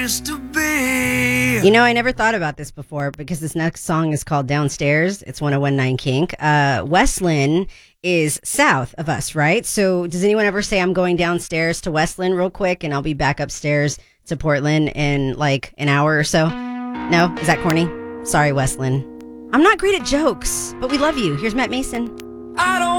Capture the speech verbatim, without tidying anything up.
Used to be. You know, I never thought about this before because this next song is called Downstairs. It's one oh one point nine Kink. Uh, Westland is south of us, right? So does anyone ever say I'm going downstairs to Westland real quick and I'll be back upstairs to Portland in like an hour or so? No? Is that corny? Sorry, Westland. I'm not great at jokes, but we love you. Here's Matt Mason. I don't